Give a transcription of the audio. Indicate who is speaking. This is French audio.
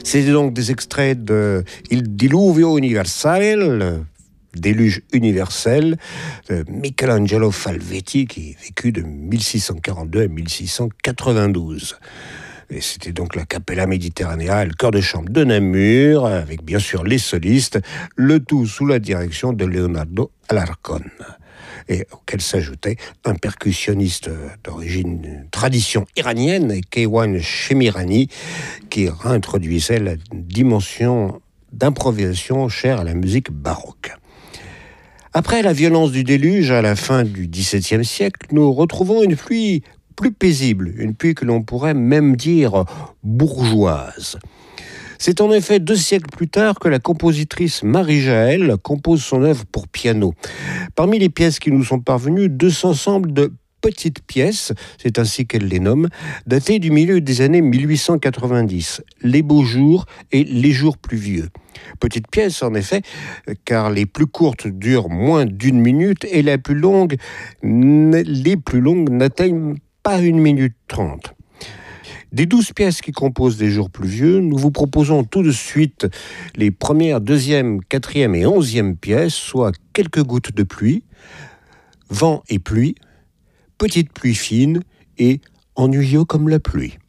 Speaker 1: C'est donc des extraits de Il Diluvio Universale, Déluge universel, de Michelangelo Falvetti, qui vécut de 1642 à 1692. Et c'était donc la Capella Mediterranea, le chœur de chambre de Namur, avec bien sûr les solistes, le tout sous la direction de Leonardo Alarcón, et auquel s'ajoutait un percussionniste d'origine tradition iranienne, Keiwan Shemirani, qui réintroduisait la dimension d'improvisation chère à la musique baroque. Après la violence du déluge, à la fin du XVIIe siècle, nous retrouvons une pluie plus paisible, une pluie que l'on pourrait même dire bourgeoise. C'est en effet 2 siècles plus tard que la compositrice Marie Jaël compose son œuvre pour piano. Parmi les pièces qui nous sont parvenues, 2 ensembles de petites pièces, c'est ainsi qu'elle les nomme, datées du milieu des années 1890, Les Beaux Jours et Les Jours Pluvieux. Petites pièces, en effet, car les plus courtes durent moins d'1 minute et les plus longues n'atteignent pas 1 minute 30. Des 12 pièces qui composent Les Jours Pluvieux, nous vous proposons tout de suite les premières, 2e, 4e et 11e pièces, soit Quelques gouttes de pluie, Vent et pluie, Petite pluie fine et Ennuyeux comme la pluie.